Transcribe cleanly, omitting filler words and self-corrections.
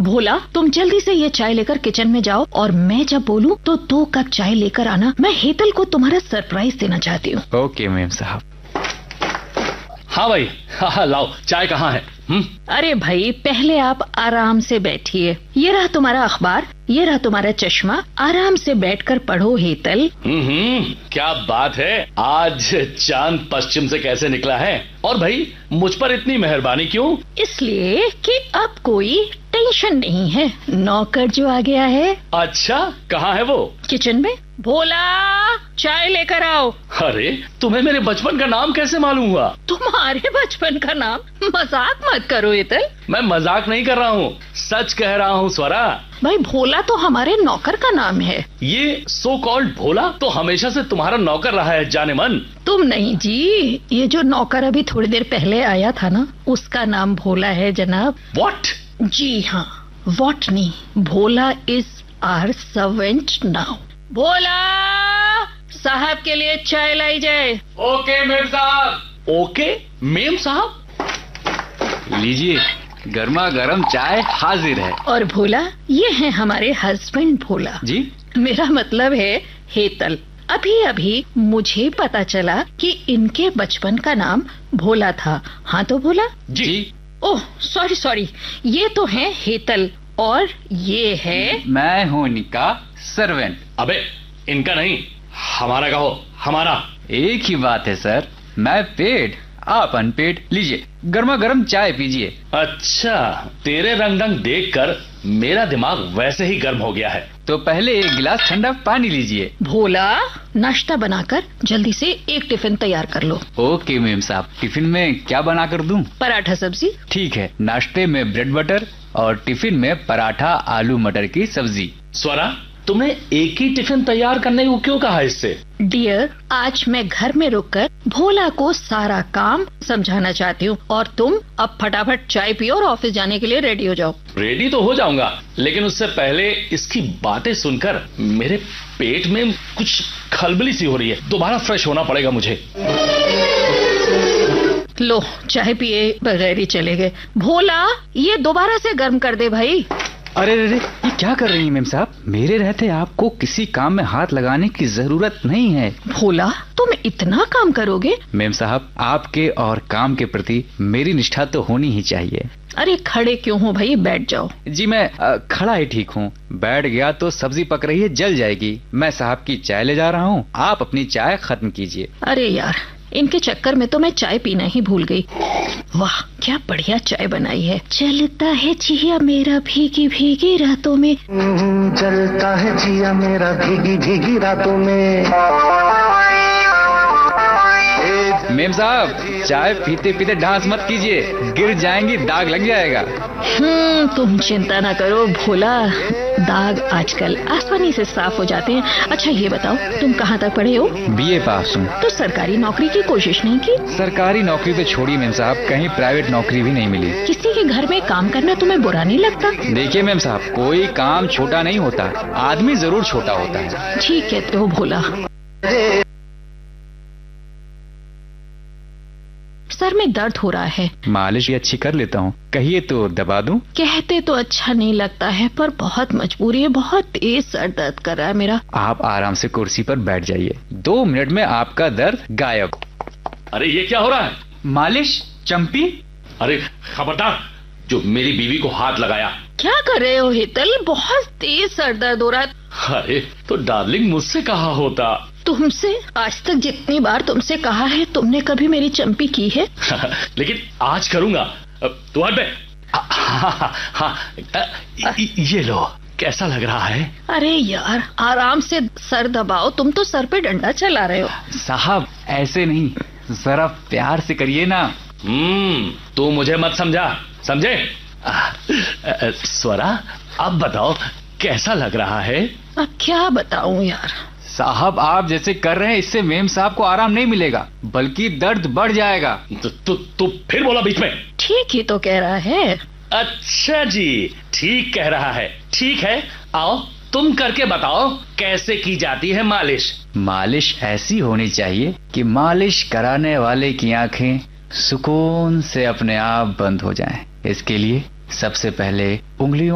भोला, तुम जल्दी से ये चाय लेकर किचन में जाओ और मैं जब बोलूं तो 2 कप चाय लेकर आना। मैं हेतल को तुम्हारा सरप्राइज देना चाहती हूँ। ओके मेम साहब। हाँ भाई, हाँ लाओ, चाय कहाँ है? अरे भाई, पहले आप आराम से बैठिए। ये रहा तुम्हारा अखबार, ये रहा तुम्हारा चश्मा। आराम से बैठकर पढ़ो हेतल। क्या बात है, आज चांद पश्चिम से कैसे निकला है? और भाई, मुझ पर इतनी मेहरबानी क्यों? इसलिए कि अब कोई टेंशन नहीं है। नौकर जो आ गया है। अच्छा, कहाँ है वो? किचन में। भोला, चाय लेकर आओ। अरे, तुम्हें मेरे बचपन का नाम कैसे मालूम हुआ? तुम्हारे बचपन का नाम? मजाक मत करो हेतल। मैं मजाक नहीं कर रहा हूँ, सच कह रहा हूँ स्वरा। भाई, भोला तो हमारे नौकर का नाम है। ये सो कॉल्ड भोला तो हमेशा से तुम्हारा नौकर रहा है जाने मन। तुम नहीं जी, ये जो नौकर अभी थोड़ी देर पहले आया था ना, उसका नाम भोला है जनाब। व्हाट? जी हाँ, व्हाट नहीं, भोला इज आवर सर्वेंट नाउ। भोला, साहब के लिए चाय लाई जाए। ओके मेम साहब। ओके मेम साहब। लीजिए, गर्मा गर्म चाय हाजिर है। और भोला, ये है हमारे हस्बैंड भोला। जी? मेरा मतलब है हेतल। अभी अभी मुझे पता चला कि इनके बचपन का नाम भोला था। हाँ तो भोला? जी। ओह सॉरी, ये तो है हेतल और ये है। मैं हूँ इनका सर्वेंट। अबे, इनका नहीं, हमारा कहो, हमारा। एक ही बात है सर, मैं पेड, आप अनपेड। लीजिए, गर्मा गर्म चाय पीजिए। अच्छा, तेरे रंग ढंग देखकर मेरा दिमाग वैसे ही गर्म हो गया है। तो पहले एक गिलास ठंडा पानी लीजिए। भोला, नाश्ता बनाकर जल्दी से एक टिफिन तैयार कर लो। ओके मेम साहब। टिफिन में क्या बना कर दूं? पराठा सब्जी। ठीक है, नाश्ते में ब्रेड बटर और टिफिन में पराठा आलू मटर की सब्जी। स्वरा, तुमने एक ही टिफिन तैयार करने को क्यों कहा इससे? डियर, आज मैं घर में रुककर भोला को सारा काम समझाना चाहती हूँ और तुम अब फटाफट चाय पियो और ऑफिस जाने के लिए रेडी हो जाओ। रेडी तो हो जाऊंगा, लेकिन उससे पहले इसकी बातें सुनकर मेरे पेट में कुछ खलबली सी हो रही है। दोबारा फ्रेश होना पड़ेगा मुझे। लो, चाय पिए बगैर ही चले गए। भोला, ये दोबारा से गर्म कर दे भाई। अरे रे, ये क्या कर रही हैं मेम साहब? मेरे रहते आपको किसी काम में हाथ लगाने की जरूरत नहीं है। भोला, तुम इतना काम करोगे? मेम साहब, आपके और काम के प्रति मेरी निष्ठा तो होनी ही चाहिए। अरे खड़े क्यों हो भाई, बैठ जाओ। जी मैं खड़ा ही ठीक हूँ। बैठ गया तो सब्जी पक रही है, जल जाएगी। मैं साहब की चाय ले जा रहा हूँ, आप अपनी चाय खत्म कीजिए। अरे यार, इनके चक्कर में तो मैं चाय पीना ही भूल गई। वाह, क्या बढ़िया चाय बनाई है। चलता है जिया मेरा भीगी भीगी रातों में। चलता है जिया मेरा भीगी भीगी रातों में। मेम साहब, चाय पीते पीते डांस मत कीजिए, गिर जाएंगी, दाग लग जाएगा। तुम चिंता ना करो भोला, दाग आजकल आसानी से साफ हो जाते हैं। अच्छा ये बताओ, तुम कहाँ तक पढ़े हो? बीए पास हूँ। तो सरकारी नौकरी की कोशिश नहीं की? सरकारी नौकरी तो छोड़ी मेम साहब, कहीं प्राइवेट नौकरी भी नहीं मिली। किसी के घर में काम करना तुम्हें बुरा नहीं लगता? देखिए मेम साहब, कोई काम छोटा नहीं होता, आदमी जरूर छोटा होता है। ठीक कहते हो भोला। सर में दर्द हो रहा है। मालिश भी अच्छी कर लेता हूँ, कहिए तो दबा दूं? कहते तो अच्छा नहीं लगता है, पर बहुत मजबूरी है। बहुत तेज सर दर्द कर रहा है मेरा। आप आराम से कुर्सी पर बैठ जाइए, 2 मिनट में आपका दर्द गायब। अरे ये क्या हो रहा है? मालिश चंपी। अरे खबरदार, जो मेरी बीवी को हाथ लगाया। क्या कर रहे हो हेतल? बहुत तेज सर दर्द हो रहा है। अरे तो डार्लिंग, मुझसे कहा होता। तुमसे? आज तक जितनी बार तुमसे कहा है, तुमने कभी मेरी चंपी की है? लेकिन आज करूंगा। तू हट बे। ये लो, कैसा लग रहा है? अरे यार, आराम से सर दबाओ, तुम तो सर पे डंडा चला रहे हो। साहब ऐसे नहीं, जरा प्यार से करिए ना। तू मुझे मत समझा, समझे? स्वरा, अब बताओ कैसा लग रहा है? अब क्या बताऊं यार। साहब आप जैसे कर रहे हैं, इससे मेम साहब को आराम नहीं मिलेगा, बल्कि दर्द बढ़ जाएगा। तू फिर बोला बीच में। ठीक ही तो कह रहा है। अच्छा जी, ठीक कह रहा है। ठीक है, आओ तुम करके बताओ कैसे की जाती है मालिश। मालिश ऐसी होनी चाहिए कि मालिश कराने वाले की आंखें सुकून से अपने आप बंद हो जाएं। इसके लिए सबसे पहले उंगलियों